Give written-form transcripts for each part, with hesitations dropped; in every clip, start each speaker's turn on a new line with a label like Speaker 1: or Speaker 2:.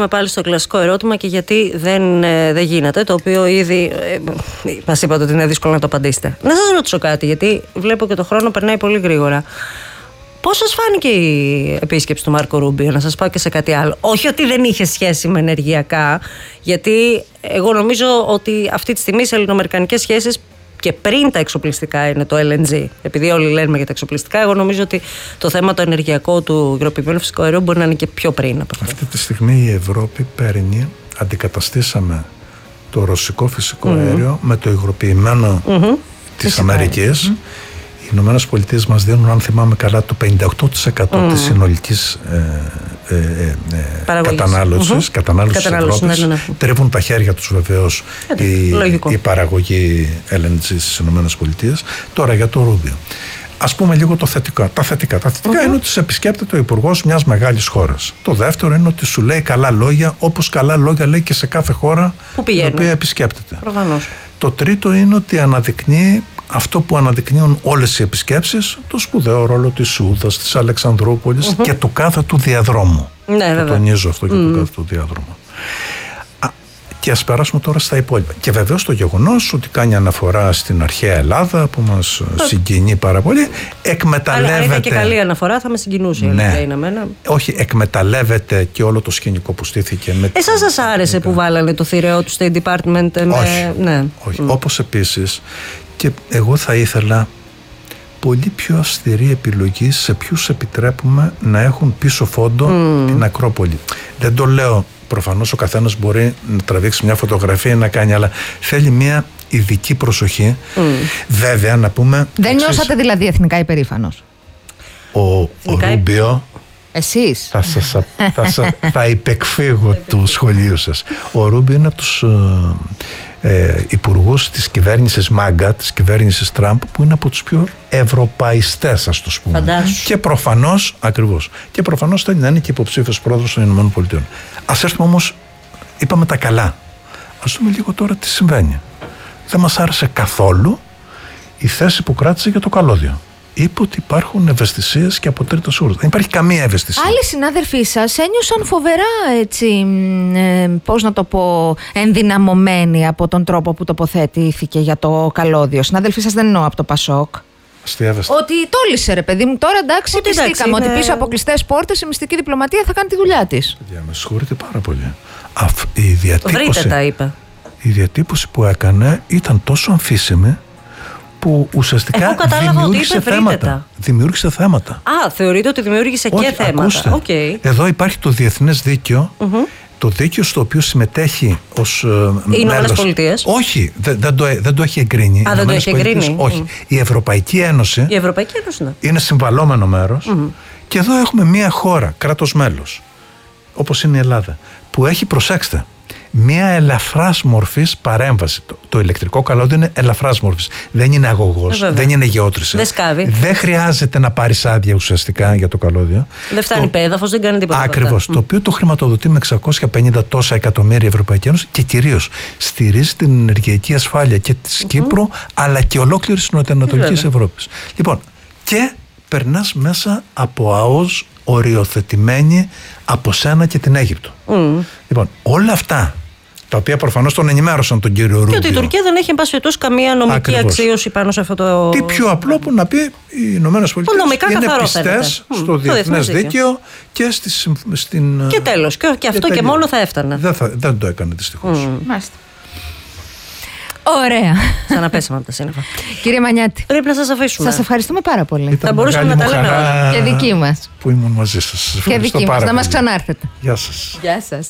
Speaker 1: Πάλι στο κλασικό ερώτημα και γιατί δεν γίνεται, το οποίο ήδη μας είπατε ότι είναι δύσκολο να το απαντήσετε. Να σας ρωτήσω κάτι, γιατί βλέπω και το χρόνο περνάει πολύ γρήγορα. Πώς σας φάνηκε η επίσκεψη του Μάρκο Ρούμπιο? Να σας πάω και σε κάτι άλλο. Όχι ότι δεν είχε σχέση με ενεργειακά, γιατί εγώ νομίζω ότι αυτή τη στιγμή σε ελληνοαμερικανικές σχέσεις και πριν τα εξοπλιστικά είναι το LNG. Επειδή όλοι λένε για τα εξοπλιστικά, εγώ νομίζω ότι το θέμα το ενεργειακό του υγροποιημένου φυσικού αερίου μπορεί να είναι και πιο πριν από αυτό.
Speaker 2: Αυτή τη στιγμή η Ευρώπη παίρνει, αντικαταστήσαμε το ρωσικό φυσικό αέριο με το υγροποιημένο της Αμερικής. Οι Ηνωμένες Πολιτείες μας δίνουν, αν θυμάμαι καλά, το 58% της συνολικής κατανάλωσης της Ευρώπης. Τρίβουν τα χέρια τους βεβαίως η παραγωγή LNG στις Ηνωμένες Πολιτείες. Τώρα για το Ρούμπιο. Ας πούμε λίγο τα θετικά. Τα θετικά είναι ότι σε επισκέπτεται ο υπουργός μιας μεγάλης χώρας. Το δεύτερο είναι ότι σου λέει καλά λόγια, όπως καλά λόγια λέει και σε κάθε χώρα την οποία επισκέπτεται.
Speaker 1: Προφανώς.
Speaker 2: Το τρίτο είναι ότι αναδεικνύει αυτό που αναδεικνύουν όλες οι επισκέψεις, το σπουδαίο ρόλο της Σούδας, της Αλεξανδρούπολης και του κάθε του διαδρόμου.
Speaker 1: Ναι,
Speaker 2: το τονίζω αυτό και του κάθε του διαδρόμου. Και ας περάσουμε τώρα στα υπόλοιπα. Και βεβαίως το γεγονός ότι κάνει αναφορά στην αρχαία Ελλάδα που μας συγκινεί πάρα πολύ. Εκμεταλλεύεται.
Speaker 1: Αλλά είναι και καλή αναφορά, θα με συγκινούσε.
Speaker 2: Ναι. Όχι, εκμεταλλεύεται και όλο το σκηνικό που στήθηκε.
Speaker 1: Εσάς σας άρεσε που βάλανε το θηρεό του State Department?
Speaker 2: Όχι. Όπως επίσης και εγώ θα ήθελα πολύ πιο αυστηρή επιλογή σε ποιους επιτρέπουμε να έχουν πίσω φόντο την Ακρόπολη. Δεν το λέω. Προφανώς ο καθένας μπορεί να τραβήξει μια φωτογραφία να κάνει, αλλά θέλει μια ειδική προσοχή. Βέβαια, να πούμε.
Speaker 3: Δεν νιώσατε δηλαδή εθνικά υπερήφανος?
Speaker 2: Ο Ρούμπιο.
Speaker 3: Εσείς.
Speaker 2: Θα υπεκφύγω του σχολείου σας. Ο Ρούμπιο είναι από τους υπουργούς της κυβέρνησης Μάγκα, της κυβέρνησης Τραμπ, που είναι από τους πιο ευρωπαϊστές, ας το πούμε.
Speaker 1: Φαντάσου.
Speaker 2: Και προφανώς, ακριβώς, και προφανώς θέλει να είναι και υποψήφιος πρόεδρος των ΗΠΑ. Ας έρθουμε όμως, είπαμε τα καλά. Ας δούμε λίγο τώρα τι συμβαίνει. Δεν μας άρεσε καθόλου η θέση που κράτησε για το καλώδιο. Είπε ότι υπάρχουν ευαισθησίες και από τρίτες χώρες. Δεν υπάρχει καμία ευαισθησία.
Speaker 3: Άλλοι συνάδελφοί σας ένιωσαν φοβερά, έτσι, πώς να το πω, ενδυναμωμένοι από τον τρόπο που τοποθετήθηκε για το καλώδιο. Συνάδελφοί σας δεν εννοώ από το Πασόκ. Ότι τόλισε, ρε παιδί μου, τώρα εντάξει, πιστήκαμε ότι πίσω από κλειστές πόρτες η μυστική διπλωματία θα κάνει τη δουλειά της.
Speaker 2: Με συγχωρείτε πάρα πολύ.
Speaker 1: Βρείτε τα, είπε.
Speaker 2: Η διατύπωση που έκανε ήταν τόσο αμφίσιμη που ουσιαστικά δημιούργησε θέματα.
Speaker 1: Θεωρείτε ότι δημιούργησε και θέματα.
Speaker 2: Εδώ υπάρχει το διεθνές δίκαιο, το δίκαιο στο οποίο συμμετέχει ως
Speaker 1: οι Ηνωμένες Πολιτείες.
Speaker 2: Όχι, δεν το έχει εγκρίνει.
Speaker 1: Δεν το έχει εγκρίνει.
Speaker 2: Όχι. Η Ευρωπαϊκή Ένωση, είναι συμβαλόμενο μέρος και εδώ έχουμε μια χώρα, κράτος μέλος, όπως είναι η Ελλάδα, που έχει, προσέξτε, μια ελαφράς μορφής παρέμβαση. Το ηλεκτρικό καλώδιο είναι ελαφράς μορφής. Δεν είναι αγωγός, δεν είναι γεώτρηση.
Speaker 1: Δεν σκάβει.
Speaker 2: Δεν χρειάζεται να πάρεις άδεια ουσιαστικά για το καλώδιο.
Speaker 1: Δεν φτάνει πέδαφος, δεν κάνει τίποτα.
Speaker 2: Ακριβώς. Το οποίο το χρηματοδοτεί με 650 τόσα εκατομμύρια η Ευρωπαϊκή Ένωση και κυρίως στηρίζει την ενεργειακή ασφάλεια και της Κύπρου αλλά και ολόκληρης νοτιοανατολικής Ευρώπης. Λοιπόν, και περνάς μέσα από ΑΟΣ οριοθετημένη από σένα και την Αίγυπτο. Λοιπόν, όλα αυτά τα οποία προφανώς τον ενημέρωσαν τον κύριο Ρούμπιο.
Speaker 1: Και ότι η Τουρκία δεν έχει εν πάση περιπτώσει καμία νομική αξίωση πάνω σε αυτό το.
Speaker 2: Τι πιο απλό που να πει οι Ηνωμένες Πολιτείες είναι πιστές στο διεθνές δίκαιο και στην.
Speaker 1: Και τέλος. Και αυτό και μόνο θα έφτανε.
Speaker 2: Δεν το έκανε δυστυχώς.
Speaker 3: Μάλιστα. Ωραία.
Speaker 1: Ξαναπέσαμε από τα σύννεφα.
Speaker 3: Κύριε Μανιάτη,
Speaker 1: πρέπει να σας αφήσουμε.
Speaker 3: Σας ευχαριστούμε πάρα πολύ.
Speaker 1: Θα μπορούσαμε να τα λέμε όλα.
Speaker 3: Και δική μας.
Speaker 2: Που ήμουν μαζί σας.
Speaker 3: Και δική μας. Να μας ξανάρθετε.
Speaker 2: Γεια σας.
Speaker 3: Γεια σας.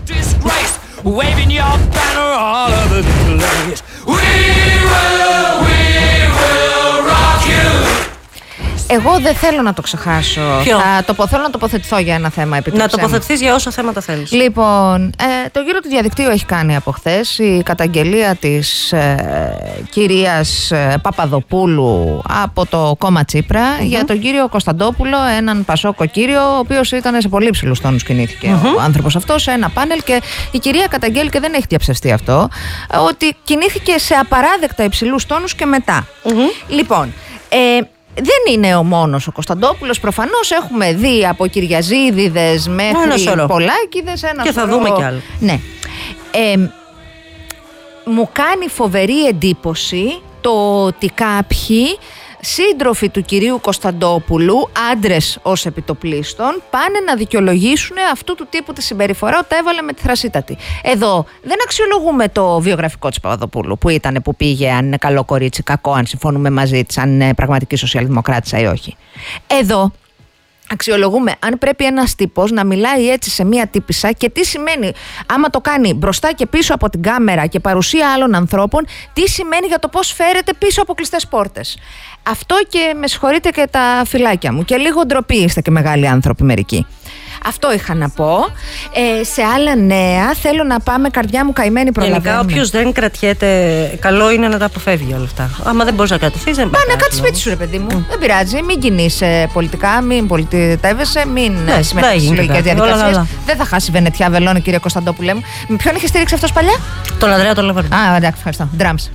Speaker 3: Εγώ δεν θέλω να το ξεχάσω. Θέλω να τοποθετηθώ για ένα θέμα.
Speaker 1: Να τοποθετηθείς για όσα θέματα θέλεις.
Speaker 3: Λοιπόν, το γύρο του διαδικτύου έχει κάνει από χθες η καταγγελία της κυρίας Παπαδοπούλου από το κόμμα Τσίπρα για τον κύριο Κωνσταντόπουλο, έναν Πασόκο κύριο, ο οποίος ήταν σε πολύ ψηλούς τόνους κινήθηκε ο άνθρωπος αυτός σε ένα πάνελ και η κυρία καταγγέλει, και δεν έχει διαψευστεί αυτό, ότι κινήθηκε σε απαράδεκτα υψηλούς τόνους και μετά. Λοιπόν, δεν είναι ο μόνος ο Κωνσταντόπουλος. Προφανώς έχουμε δει από Κυριαζίδηδες μέχρι Πολάκηδες.
Speaker 1: Και θα δούμε κι άλλο.
Speaker 3: Ναι. Μου κάνει φοβερή εντύπωση το ότι κάποιοι σύντροφοι του κυρίου Κωνσταντόπουλου, άντρες ως επιτοπλίστων, πάνε να δικαιολογήσουν αυτού του τύπου τη συμπεριφορά ότι τα έβαλε με τη θρασίτατη. Εδώ δεν αξιολογούμε το βιογραφικό της Παπαδοπούλου, που πήγε, αν είναι καλό κορίτσι, κακό, αν συμφωνούμε μαζί της, αν είναι πραγματική σοσιαλδημοκράτησα ή όχι. Εδώ αξιολογούμε αν πρέπει ένας τύπος να μιλάει έτσι σε μία τύπισσα και τι σημαίνει άμα το κάνει μπροστά και πίσω από την κάμερα και παρουσία άλλων ανθρώπων, τι σημαίνει για το πώς φέρεται πίσω από κλειστές πόρτες. Αυτό, και με συγχωρείτε και τα φυλάκια μου, και λίγο ντροπή είστε και μεγάλοι άνθρωποι μερικοί. Αυτό είχα να πω. Σε άλλα νέα θέλω να πάμε, καρδιά μου καημένη, προλαβαίνουμε.
Speaker 1: Γενικά, όποιος δεν κρατιέται, καλό είναι να τα αποφεύγει όλα αυτά. Άμα δεν μπορείς να κρατηθείς, δεν πάει.
Speaker 3: Πάνε, κάτσε σπίτι σου, ρε παιδί μου. Δεν πειράζει. Μην κινείσαι πολιτικά, μην πολιτεύεσαι, μην συμμετέχεις στις συλλογικές διαδικασίες. Δεν θα χάσει Βενετιά Βελώνη, κύριε Κωνσταντόπουλε μου. Με ποιον είχε στηρίξει αυτός παλιά?
Speaker 1: Τον Ανδρέα τον Λαβαρινό.
Speaker 3: Εντάξει, ευχαριστώ. Drums.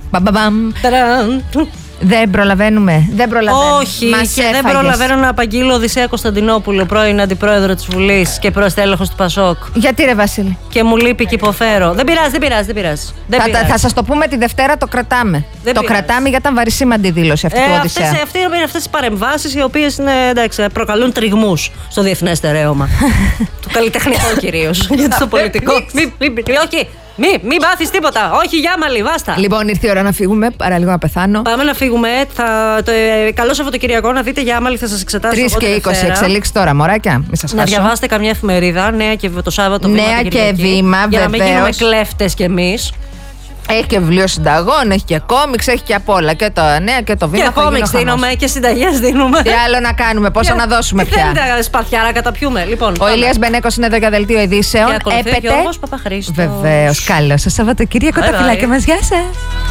Speaker 3: Δεν προλαβαίνουμε.
Speaker 1: Όχι, και δεν προλαβαίνω να απαγγείλω Οδυσσέα Κωνσταντινόπουλο, πρώην αντιπρόεδρο της Βουλής και προστέλεχος του Πασόκ.
Speaker 3: Γιατί, ρε Βασίλη?
Speaker 1: Και μου λείπει και υποφέρω. Δεν πειράζει.
Speaker 3: Θα σας το πούμε τη Δευτέρα, το κρατάμε. Κρατάμε γιατί ήταν βαρισίμαντη δήλωση αυτή του Οδυσσέα.
Speaker 1: Αυτές οι παρεμβάσεις οι οποίες προκαλούν τριγμούς στο διεθνές στερέωμα. Το καλλιτεχνικό κυρίως. Γιατί στο πολιτικό. Όχι. Μην πάθεις τίποτα. Όχι, Γιάμαλη, βάστα.
Speaker 3: Λοιπόν, ήρθε η ώρα να φύγουμε. Παραλίγο να πεθάνω.
Speaker 1: Πάμε να φύγουμε. Καλό Σαββατοκυριακό να δείτε Γιάμαλη, θα σας εξετάσω.
Speaker 3: 3 και 20 εξελίξεις τώρα, μωράκια. Μην σας χάσω.
Speaker 1: Να διαβάσετε καμιά εφημερίδα. Νέα και το Σάββατο.
Speaker 3: Νέα και Βήμα,
Speaker 1: για να μην γίνουμε κλέφτες κι εμείς.
Speaker 3: Έχει και βιβλίο συνταγών, έχει και κόμιξ, έχει και απ' όλα. Και το Νέα και το Βήμα.
Speaker 1: Και κόμιξ δίνουμε και συνταγές δίνουμε.
Speaker 3: Τι άλλο να κάνουμε, πόσα να δώσουμε πια.
Speaker 1: Δεν σπαθιά να καταπιούμε. Λοιπόν,
Speaker 3: ο Ηλίας Μπενέκος είναι εδώ για δελτίο ειδήσεων.
Speaker 1: Και ακολουθεί ο Γιώργος Παπαχρήστος.
Speaker 3: Βεβαίως. Καλό σας Σαββατοκύριακο, τα φιλάκια μας. Γεια σας.